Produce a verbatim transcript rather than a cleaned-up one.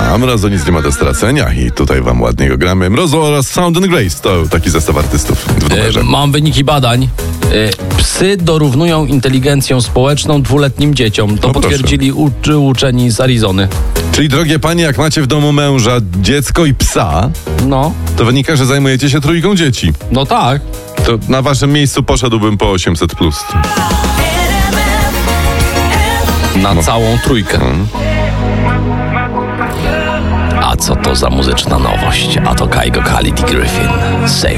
A Mrozo nic nie ma do stracenia i tutaj wam ładnie go gramy. Mrozo oraz Sound and Grace to taki zestaw artystów w numerze. E, mam wyniki badań. E, psy dorównują inteligencją społeczną dwuletnim dzieciom. To No potwierdzili uczy, uczeni z Arizony. Czyli drogie panie, jak macie w domu męża, dziecko i psa, No, to wynika, że zajmujecie się trójką dzieci. no tak. To na waszym miejscu poszedłbym po osiemset plus. Na całą trójkę. A co to za muzyczna nowość? A to Kygo, Khalid i Griffin. Save